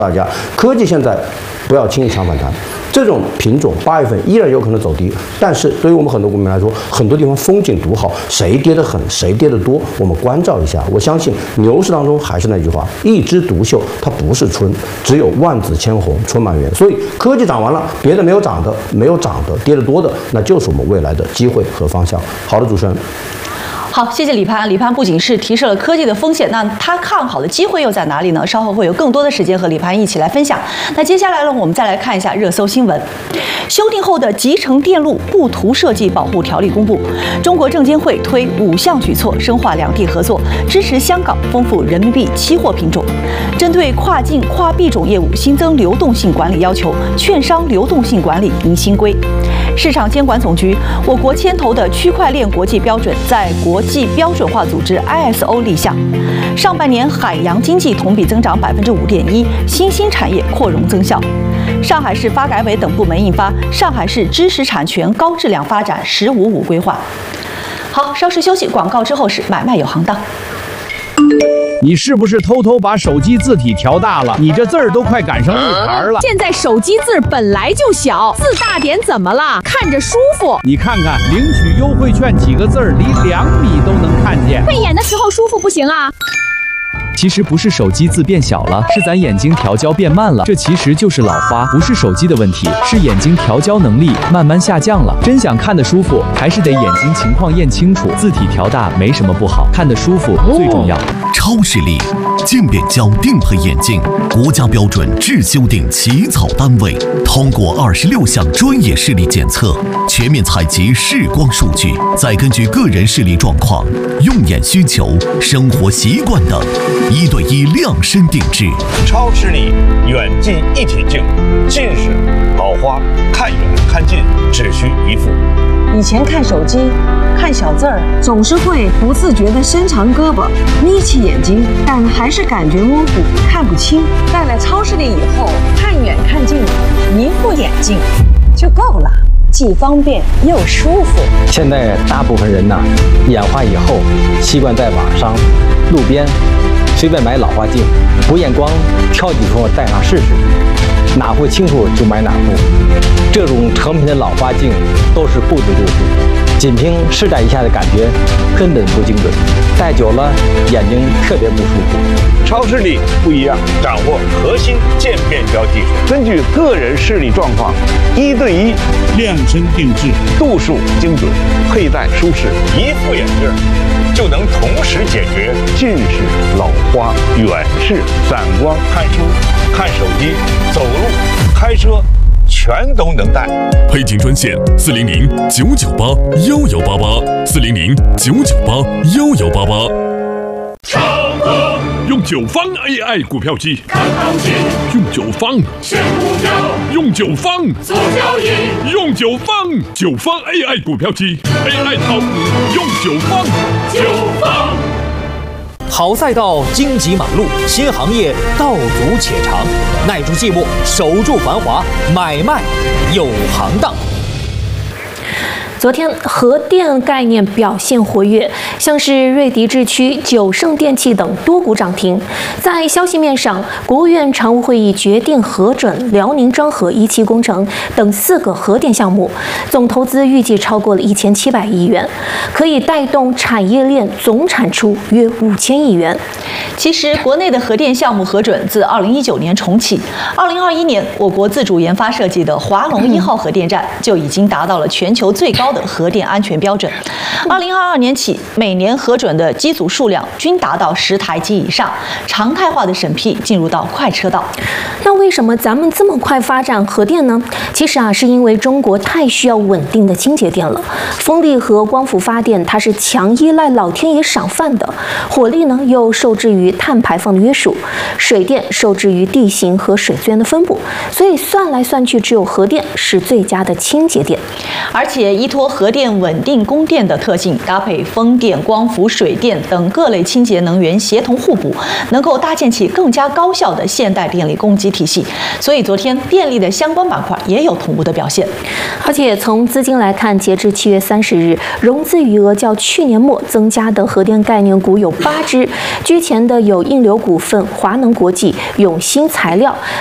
大家，科技现在不要轻易抢反弹。这种品种8月份依然有可能走低，但是对于我们很多股民来说，很多地方风景独好，谁跌得狠，谁跌得多，我们关照一下。我相信牛市当中还是那句话，一枝独秀它不是春，只有万紫千红春满园。所以科技涨完了，别的没有涨的，跌得多的，那就是我们未来的机会和方向。好的，主持人。 好，谢谢李潘。李潘不仅是提示了科技的风险，那他看好的机会又在哪里呢？稍后会有更多的时间和李潘一起来分享。那接下来呢，我们再来看一下热搜新闻。修订后的集成电路布图设计保护条例公布，中国证监会推5项举措，深化两地合作，支持香港丰富人民币期货品种。针对跨境跨币种业务新增流动性管理要求，券商流动性管理迎新规。市场监管总局，我国牵头的区块链国际标准在国际标准化组织 ISO 立项。上半年海洋经济同比增长5.1%，新兴产业扩容增效。上海市发改委等部门印发《上海市知识产权高质量发展“15+5”规划》。好，稍事休息，广告之后是买卖有行当。 你是不是偷偷把手机字体调大了？你这字儿都快赶上日牌了。 现在手机字本来就小，字大点怎么了？看着舒服。 你看看领取优惠券几个字儿，离2米都能看见。 慧眼的时候舒服不行啊。 其实不是手机字变小了，是咱眼睛调焦变慢了。这其实就是老花，不是手机的问题，是眼睛调焦能力慢慢下降了。真想看得舒服，还是得眼睛情况验清楚。字体调大没什么不好，看得舒服最重要。 超视力渐变焦定配眼镜，国家标准制修订起草单位，通过26项专业视力检测，全面采集视光数据，再根据个人视力状况、用眼需求、生活习惯等，1对1量身定制。 超视力远近一体镜，近视、老花、看远看近只需一副。 以前看手机看小字儿，总是会不自觉地伸长胳膊，眯起眼睛，但还是感觉模糊，看不清。戴了超视力以后，看远看近，一副眼镜就够了，既方便又舒服。 现在大部分人呢，眼花以后习惯在网上、路边随便买老花镜，不验光，挑几副戴上试试，哪副清楚就买哪副。这种成品的老花镜都是不知度数，仅凭试戴一下的感觉根本不精准，戴久了眼睛特别不舒服。 超视力不一样，掌握核心渐变焦技术，根据个人视力状况，1对1量身定制，度数精准，佩戴舒适，一副眼镜就能同时解决近视、老花、远视、散光、看书、看手机、走路、开车，全都能戴。 配件专线400-998-1188，400-998-1188。用9方 AI 股票机，看行情；用9方选股票，用9方做交易；用9方AI 股票机 ，AI 套股用9方。 好赛道荆棘马路，新行业道阻且长，耐住寂寞，守住繁华，买卖有行当。 昨天核电概念表现活跃，像是瑞迪智区、九盛电器等多股涨停。在消息面上，国务院常务会议决定核准辽宁庄河1期工程等4个核电项目，总投资预计超过了1700亿元，可以带动产业链总产出约5000亿元。 其实，国内的核电项目核准自2019年重启，2021年我国自主研发设计的华龙1号核电站就已经达到了全球最高的核电安全标准。2022年起，每年核准的机组数量均达到10台机以上，常态化的审批进入到快车道。 那为什么咱们这么快发展核电呢？其实是因为中国太需要稳定的清洁电了。风力和光伏发电它是强依赖老天爷赏饭的，火力呢又受制于碳排放的约束，水电受制于地形和水资源的分布，所以算来算去，只有核电是最佳的清洁电。 而且依托托核电稳定供电的特性，搭配风电、光伏、水电等各类清洁能源协同互补，能够搭建起更加高效的现代电力供给体系。所以昨天电力的相关板块也有同步的表现。 而且从资金来看，截至7月30日，融资余额较去年末增加的核电概念股有8只，居前的有应流股份、华能国际、永兴材料。